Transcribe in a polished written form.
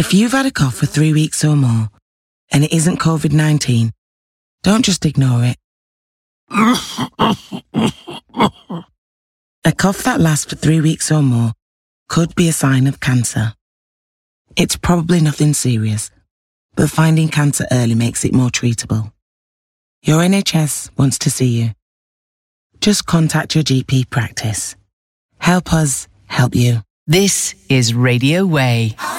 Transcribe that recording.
If you've had a cough for 3 weeks or more, and it isn't COVID-19, don't just ignore it. A cough that lasts for 3 weeks or more could be a sign of cancer. It's probably nothing serious, but finding cancer early makes it more treatable. Your NHS wants to see you. Just contact your GP practice. Help us help you. This is Radio Way.